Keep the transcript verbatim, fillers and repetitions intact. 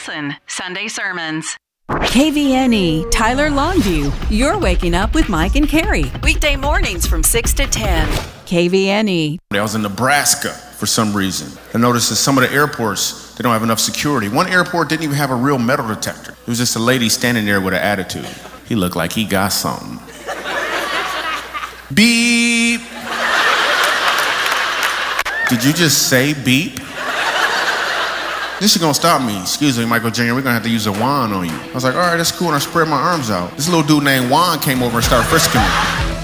Wilson, Sunday Sermons. K V N E, Tyler Longview. You're waking up with Mike and Carrie. Weekday mornings from six to ten. K V N E. I was in Nebraska for some reason. I noticed that some of the airports, they don't have enough security. One airport didn't even have a real metal detector. It was just a lady standing there with an attitude. He looked like he got something. Beep. Did you just say beep? This is gonna stop me. Excuse me, Michael Junior, we're gonna have to use a wand on you. I was like, all right, that's cool, and I spread my arms out. This little dude named Juan came over and started frisking me.